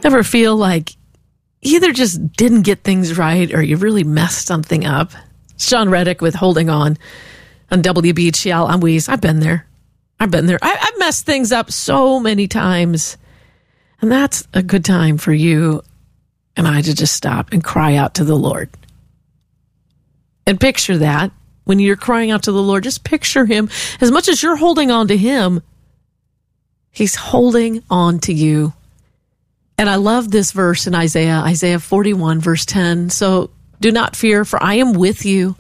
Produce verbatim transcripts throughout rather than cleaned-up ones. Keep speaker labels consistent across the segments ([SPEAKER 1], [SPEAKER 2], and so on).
[SPEAKER 1] Ever feel like you either just didn't get things right or you really messed something up? Sean Reddick with Holding On on W B G L. I'm Weeze. I've been there. I've been there. I, I've messed things up so many times. And that's a good time for you and I to just stop and cry out to the Lord. And picture that. When you're crying out to the Lord, just picture him. As much as you're holding on to him, he's holding on to you. And I love this verse in Isaiah, Isaiah forty-one, verse ten. So do not fear, for I am with you.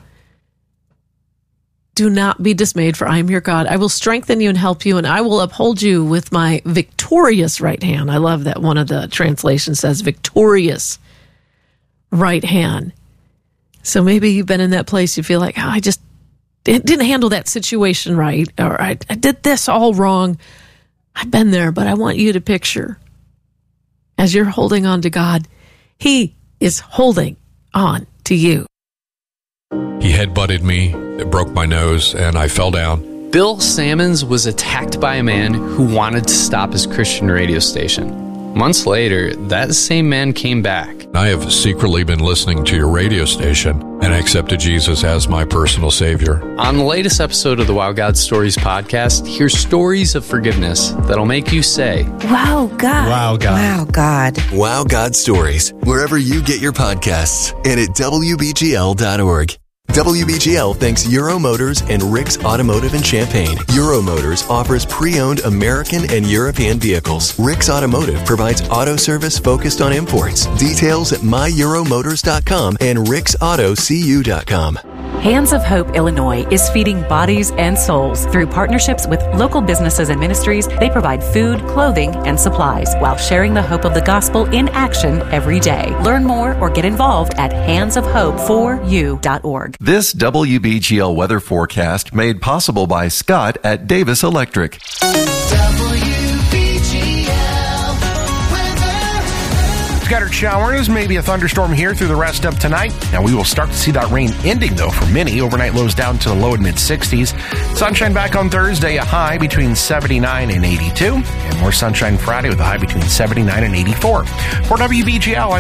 [SPEAKER 1] Do not be dismayed, for I am your God. I will strengthen you and help you, and I will uphold you with my victorious right hand. I love that one of the translations says victorious right hand. So maybe you've been in that place, you feel like, oh, I just didn't handle that situation right, or I, I did this all wrong. I've been there, but I want you to picture, as you're holding on to God, he is holding on to you.
[SPEAKER 2] He headbutted me, it broke my nose, and I fell down.
[SPEAKER 3] Bill Sammons was attacked by a man who wanted to stop his Christian radio station. Months later, that same man came back.
[SPEAKER 2] I have secretly been listening to your radio station, and I accepted Jesus as my personal Savior.
[SPEAKER 3] On the latest episode of the Wow God Stories podcast, hear stories of forgiveness that'll make you say,
[SPEAKER 4] Wow, God.
[SPEAKER 5] Wow, God.
[SPEAKER 4] Wow, God.
[SPEAKER 6] Wow God Stories, wherever you get your podcasts, and at W B G L dot org. W B G L thanks Euro Motors and Rick's Automotive in Champaign. Euro Motors offers pre-owned American and European vehicles. Rick's Automotive provides auto service focused on imports. Details at my euro motors dot com and ricks auto c u dot com.
[SPEAKER 7] Hands of Hope Illinois is feeding bodies and souls through partnerships with local businesses and ministries. They provide food, clothing, and supplies while sharing the hope of the gospel in action every day. Learn more or get involved at hands of hope for you dot org.
[SPEAKER 8] This W B G L weather forecast made possible by Scott at Davis Electric.
[SPEAKER 5] Scattered showers, maybe a thunderstorm here through the rest of tonight. Now we will start to see that rain ending, though, for many. Overnight lows down to the low and mid-sixties. Sunshine back on Thursday, a high between seventy-nine and eighty-two. And more sunshine Friday with a high between seventy-nine and eighty-four. For W B G L, I'm